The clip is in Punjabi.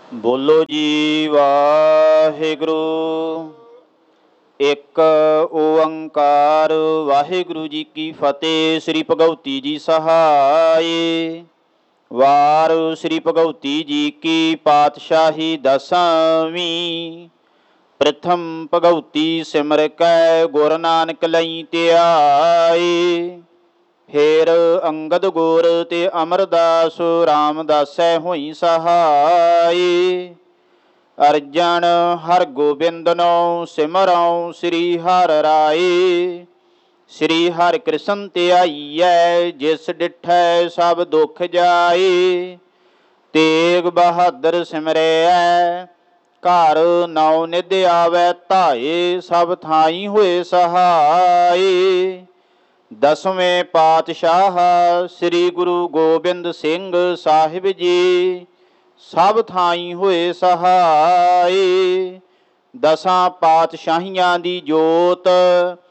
ਬੋਲੋ ਜੀ ਵਾਹਿਗੁਰੂ। ਇੱਕ ਓੰਕਾਰ ਵਾਹਿਗੁਰੂ ਜੀ ਕੀ ਫਤਿਹ। ਸ੍ਰੀ ਭਗਉਤੀ ਜੀ ਸਹਾਈ। ਵਾਰ ਸ੍ਰੀ ਭਗਉਤੀ ਜੀ ਕੀ ਪਾਤਸ਼ਾਹੀ ਦਸਵੀਂ। ਪ੍ਰਥਮ ਭਗਉਤੀ ਸਿਮਰ ਕੈ ਗੁਰ ਨਾਨਕ ਲਈ ਧਿਆਏ। ਫੇਰ ਅੰਗਦ ਗੁਰ ਤੇ ਅਮਰਦਾਸ ਰਾਮਦਾਸੈ ਹੋਈ ਸਹਾਈ। ਅਰਜਨ ਹਰ ਗੋਬਿੰਦ ਨੋ ਸਿਮਰਉ ਸ੍ਰੀ ਹਰਿ ਰਾਏ। ਸ੍ਰੀ ਹਰਿ ਕ੍ਰਿਸ਼ਨ ਧਿਆਈਐ ਜਿਸ ਡਿਠੈ ਸਭ ਦੁਖ ਜਾਏ। ਤੇਗ ਬਹਾਦਰ ਸਿਮਰੈ ਘਰ ਨੌ ਨਿਧ ਆਵੈ ਧਾਏ। ਸਭ ਥਾਈ ਹੋਏ ਸਹਾਈ। ਦਸਵੇਂ ਪਾਤਸ਼ਾਹ ਸ੍ਰੀ ਗੁਰੂ ਗੋਬਿੰਦ ਸਿੰਘ ਸਾਹਿਬ ਜੀ ਸਭ ਥਾਈ ਹੋਏ ਸਹਾਈ। ਦਸਾਂ ਪਾਤਸ਼ਾਹੀਆਂ ਦੀ ਜੋਤ